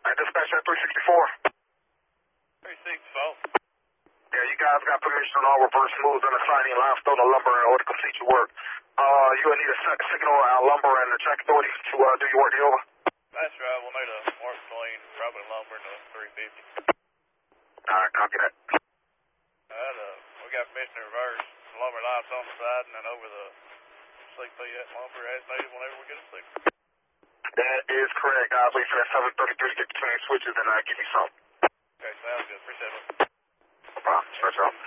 Dispatch at 364. 364. Yeah, you guys got permission on all reverse moves and assigning limestone and lumber in order to complete your work. You will need a signal out lumber and the track authorities to do your work. Over. That's right. We'll need a mark between Robin Lumber and the 350. Alright, copy that. We got permission to reverse lumber lights on the side and then over the CP at lumber as needed whenever we get a signal. That is correct, guys. Wait for that 733 to get between switches and give you some. Okay, sounds good. Appreciate it. No problem. Stretch out.